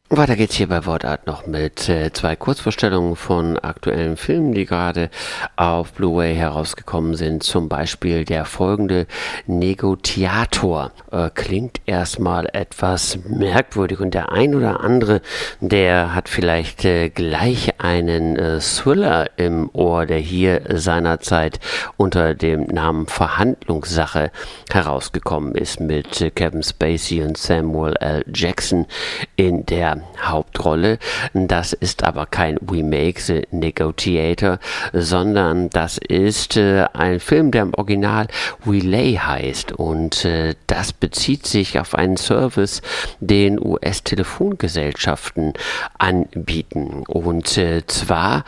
Weiter geht's hier bei Wortart noch mit zwei Kurzvorstellungen von aktuellen Filmen, die gerade auf Blu-ray herausgekommen sind. Zum Beispiel der folgende Negotiator. Klingt erstmal etwas merkwürdig und der ein oder andere, der hat vielleicht gleich einen Thriller im Ohr, der hier seinerzeit unter dem Namen Verhandlungssache herausgekommen ist mit Kevin Spacey und Samuel L. Jackson in der Hauptrolle. Das ist aber kein Remake, The Negotiator, sondern das ist ein Film, der im Original Relay heißt und das bezieht sich auf einen Service, den US-Telefongesellschaften anbieten und zwar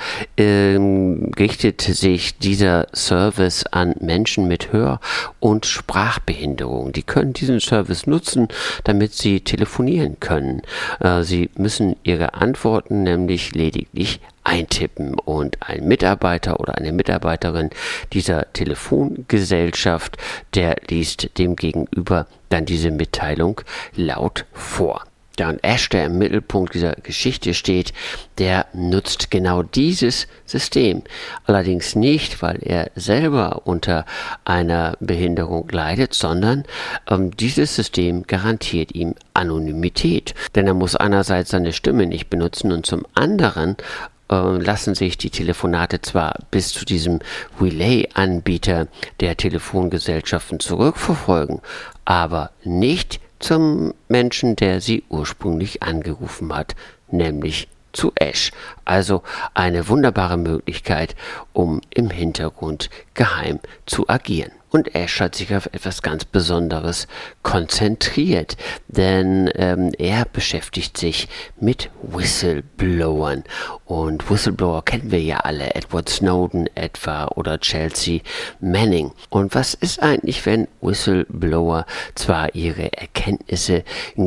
richtet sich dieser Service an Menschen mit Hör- und Sprachbehinderung. Die können diesen Service nutzen, damit sie telefonieren können. Sie müssen ihre Antworten nämlich lediglich eintippen und ein Mitarbeiter oder eine Mitarbeiterin dieser Telefongesellschaft, der liest dem Gegenüber dann diese Mitteilung laut vor. Ja, und Ash, der im Mittelpunkt dieser Geschichte steht, der nutzt genau dieses System. Allerdings nicht, weil er selber unter einer Behinderung leidet, sondern dieses System garantiert ihm Anonymität. Denn er muss einerseits seine Stimme nicht benutzen und zum anderen lassen sich die Telefonate zwar bis zu diesem Relay-Anbieter der Telefongesellschaften zurückverfolgen, aber nicht zum Menschen, der sie ursprünglich angerufen hat, nämlich zu Ash. Also eine wunderbare Möglichkeit, um im Hintergrund geheim zu agieren. Und Ash hat sich auf etwas ganz Besonderes konzentriert, denn er beschäftigt sich mit Whistleblowern. Und Whistleblower kennen wir ja alle, Edward Snowden etwa oder Chelsea Manning. Und was ist eigentlich, wenn Whistleblower zwar ihre Erkenntnisse